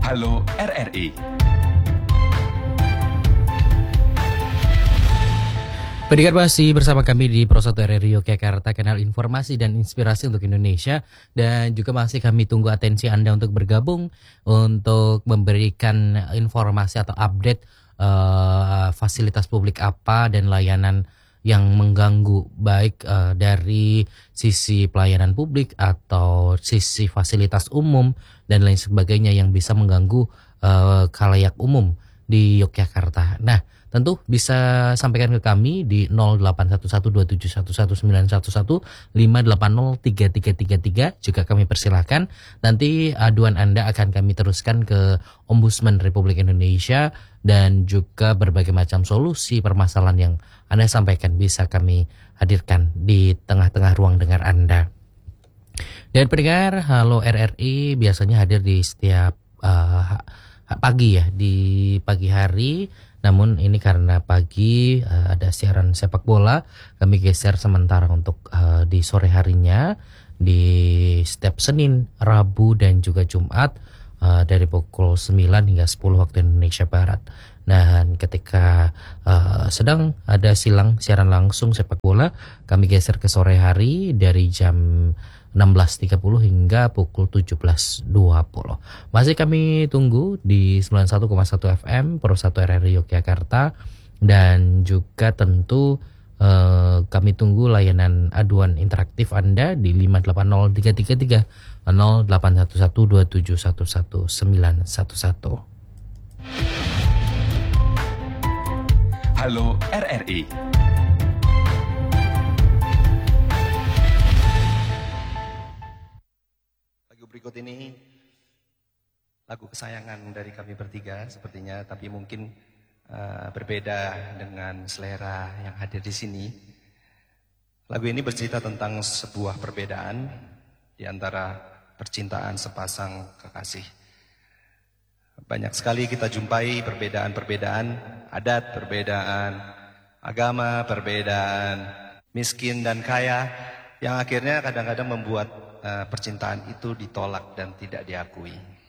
Halo RRI. Pendengar masih bersama kami di Pro 1 RRI Yogyakarta, kanal informasi dan inspirasi untuk Indonesia. Dan juga masih kami tunggu atensi Anda untuk bergabung untuk memberikan informasi atau update fasilitas publik apa dan layanan yang mengganggu, baik dari sisi pelayanan publik atau sisi fasilitas umum dan lain sebagainya yang bisa mengganggu khalayak umum di Yogyakarta. Nah, tentu bisa sampaikan ke kami di 081127119111 5803333, juga kami persilahkan. Nanti aduan Anda akan kami teruskan ke Ombudsman Republik Indonesia, dan juga berbagai macam solusi permasalahan yang Anda sampaikan bisa kami hadirkan di tengah-tengah ruang dengar Anda. Dan pendengar Halo RRI biasanya hadir di setiap pagi ya, di pagi hari. Namun ini karena pagi ada siaran sepak bola, kami geser sementara untuk di sore harinya di setiap Senin, Rabu dan juga Jumat dari pukul 9 hingga 10 waktu Indonesia Barat. Dan ketika sedang ada siaran langsung sepak bola, kami geser ke sore hari dari jam 16.30 hingga pukul 17.20. Masih kami tunggu di 91,1 FM Pro 1 RRI Yogyakarta, dan juga tentu kami tunggu layanan aduan interaktif Anda di 580333 081127111911. Halo RRI. Berikut ini lagu kesayangan dari kami bertiga sepertinya, tapi mungkin berbeda dengan selera yang hadir di sini. Lagu ini bercerita tentang sebuah perbedaan di antara percintaan sepasang kekasih. Banyak sekali kita jumpai perbedaan-perbedaan adat, perbedaan agama, perbedaan miskin dan kaya, yang akhirnya kadang-kadang membuat percintaan itu ditolak dan tidak diakui.